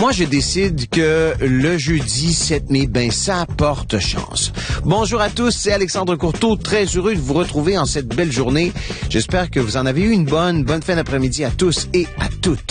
Moi, je décide que le jeudi 7 mai, ça porte chance. Bonjour à tous, c'est Alexandre Courteau, très heureux de vous retrouver en cette belle journée. J'espère que vous en avez eu une bonne fin d'après-midi à tous et à toutes.